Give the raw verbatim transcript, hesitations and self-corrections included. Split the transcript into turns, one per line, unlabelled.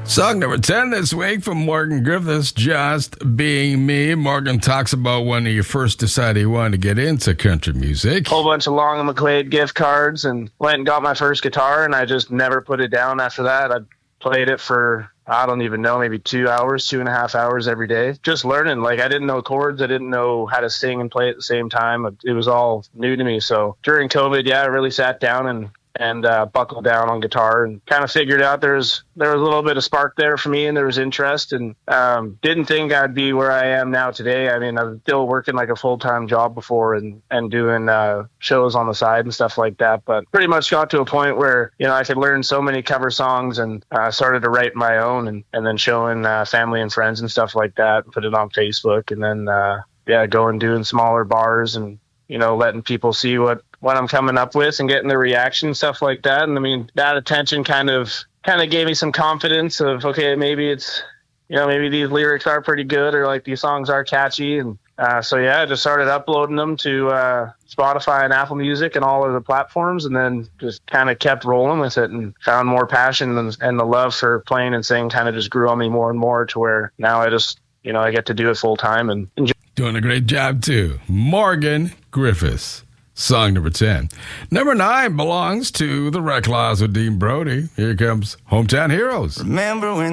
Song number ten this week from Morgan Griffiths, Just Being Me. Morgan talks about when he first decided he wanted to get into country music.
Whole bunch of Long and McQuaid gift cards and went and got my first guitar, and I just never put it down after that. I played it for, I don't even know, maybe two hours, two and a half hours every day. Just learning. Like, I didn't know chords. I didn't know how to sing and play at the same time. It was all new to me. So during COVID, yeah, I really sat down and and uh, buckled down on guitar and kind of figured out there's there was a little bit of spark there for me, and there was interest, and um, didn't think I'd be where I am now today. I mean, I was still working like a full-time job before and, and doing uh, shows on the side and stuff like that, but pretty much got to a point where, you know, I could learn so many cover songs and uh, started to write my own and, and then showing uh, family and friends and stuff like that, put it on Facebook, and then, uh, yeah, going doing smaller bars and, you know, letting people see what, what I'm coming up with and getting the reaction, stuff like that. And I mean, that attention kind of kind of gave me some confidence of, okay, maybe it's, you know, maybe these lyrics are pretty good, or like these songs are catchy. And uh, so, yeah, I just started uploading them to uh, Spotify and Apple Music and all of the platforms, and then just kind of kept rolling with it and found more passion, and, and the love for playing and singing kind of just grew on me more and more to where now I just, you know, I get to do it full time and enjoy.
Doing a great job, too. Morgan Griffiths. Song number ten. Number nine belongs to the Reclaws with Dean Brody. Here comes Hometown Heroes.
Remember when